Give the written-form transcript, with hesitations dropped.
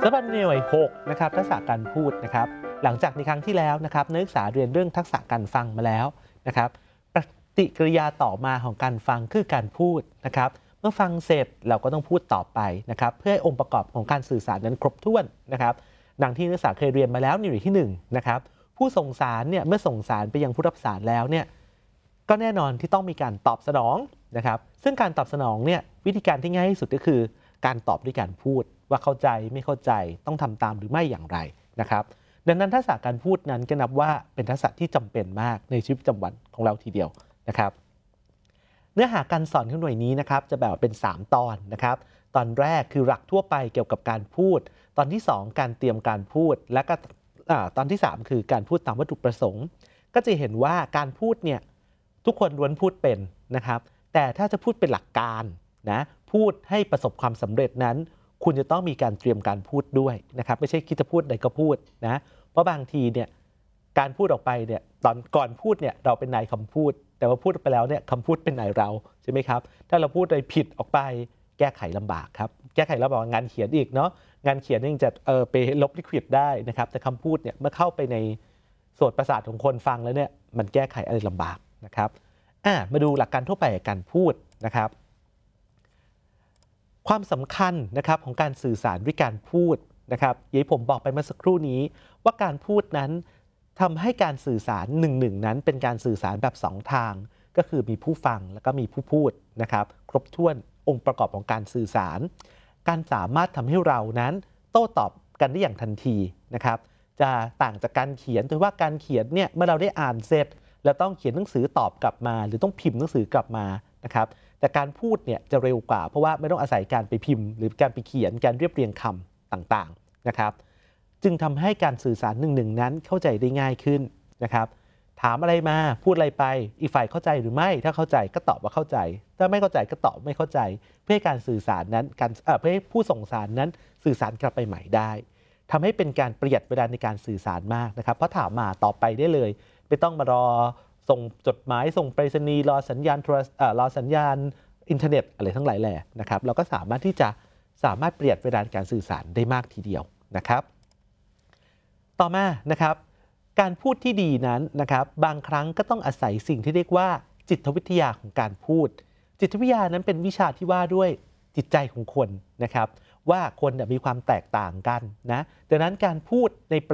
สำหรับหน่วย6นะครับทักษะการพูดนะครับหลังจากในครั้งที่แล้วนะครับนักศึกษาเรียนเรื่องทักษะการฟังมาแล้วนะครับปฏิกิริยาต่อมาของการฟังคือการพูดนะครับเมื่อฟังเสร็จเราก็ต้องพูดต่อไปนะครับเพื่อให้องค์ประกอบของการสื่อสารนั้นครบถ้วนนะครับดังที่นักศึกษาเคยเรียนมาแล้วในหน่วยที่1นะครับผู้ส่งสารเนี่ยเมื่อส่งสารไปยังผู้รับสารแล้วเนี่ยก็แน่นอนที่ต้องมีการตอบสนองนะครับซึ่งการตอบสนองเนี่ยวิธีการที่ง่ายที่สุดก็คือการตอบด้วยการพูดว่าเข้าใจไม่เข้าใจต้องทำตามหรือไม่อย่างไรนะครับดังนั้นทักษะการพูดนั้นก็นับว่าเป็นทักษะที่จำเป็นมากในชีวิตประจำวันของเราทีเดียวนะครับเนื้อหาการสอนของหน่วยนี้นะครับจะแบ่งเป็น3ตอนนะครับตอนแรกคือหลักทั่วไปเกี่ยวกับการพูดตอนที่2การเตรียมการพูดและก็ตอนที่3คือการพูดตามวัตถุประสงค์ก็จะเห็นว่าการพูดเนี่ยทุกคนล้วนพูดเป็นนะครับแต่ถ้าจะพูดเป็นหลักการนะพูดให้ประสบความสำเร็จนั้นคุณจะต้องมีการเตรียมการพูดด้วยนะครับไม่ใช่คิดจะพูดใดก็พูดนะเพราะบางทีเนี่ยการพูดออกไปเนี่ยตอนก่อนพูดเนี่ยเราเป็นนายคำพูดแต่ว่าพูดไปแล้วเนี่ยคำพูดเป็นนายเราใช่ไหมครับถ้าเราพูดอะไรผิดออกไปแก้ไขลำบากครับแก้ไขลำบากงานเขียนอีกเนาะงานเขียนยังจะไปลบลิควิดได้นะครับแต่คำพูดเนี่ยเมื่อเข้าไปในส่วนประสาทของคนฟังแล้วเนี่ยมันแก้ไขอะไรลำบากนะครับมาดูหลักการทั่วไปของการพูดนะครับความสำคัญนะครับของการสื่อสารด้วยการพูดนะครับอย่างที่ผมบอกไปเมื่อสักครู่นี้ว่าการพูดนั้นทำให้การสื่อสาร1-1นั้นเป็นการสื่อสารแบบ2ทางก็คือมีผู้ฟังแล้วก็มีผู้พูดนะครับครบถ้วนองค์ประกอบของการสื่อสารการสามารถทำให้เรานั้นโต้ตอบกันได้อย่างทันทีนะครับจะต่างจากการเขียนโดยว่าการเขียนเนี่ยเมื่อเราได้อ่านเสร็จเราต้องเขียนหนังสือตอบกลับมาหรือต้องพิมพ์หนังสือกลับมานะครับแต่การพูดเนี่ยจะเร็วกว่าเพราะว่าไม่ต้องอาศัยการไปพิมพ์หรือการไปเขียนการเรียบเรียงคำต่างๆนะครับจึงทำให้การสื่อสาร1-1นั้นเข้าใจได้ง่ายขึ้นนะครับถามอะไรมาพูดอะไรไปอีกฝ่ายเข้าใจหรือไม่ถ้าเข้าใจก็ตอบว่าเข้าใจถ้าไม่เข้าใจก็ตอบไม่เข้าใจเพื่อให้การสื่อสารนั้นเพื่อให้ผู้ส่งสารนั้นสื่อสารกลับไปใหม่ได้ทำให้เป็นการประหยัดเวลาในการสื่อสารมากนะครับเพราะถามมาตอบไปได้เลยไม่ต้องมารอส่งจดหมายส่งไปรษณีย์รอสัญญาณรอสัญญาณอินเทอร์เน็ตอะไรทั้งหลายแหล่นะครับเราก็สามารถที่จะประหยัดเวลาการสื่อสารได้มากทีเดียวนะครับต่อมานะครับการพูดที่ดีนั้นนะครับบางครั้งก็ต้องอาศัยสิ่งที่เรียกว่าจิตวิทยาของการพูดจิตวิทยานั้นเป็นวิชาที่ว่าด้วยจิตใจของคนนะครับว่าคนมีความแตกต่างกันนะดังนั้นการพูดใน